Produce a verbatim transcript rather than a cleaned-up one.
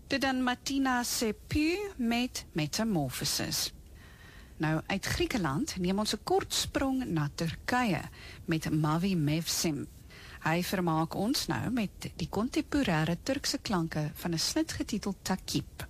Dit dan Martina Sepu met Metamorphosis. Nou, uit Griekenland neem ons 'n kort sprong na Turkye met Mavi Mevsim. Hy vermaak ons nou met die kontemporêre Turkse klanke van 'n snit getiteld Takip.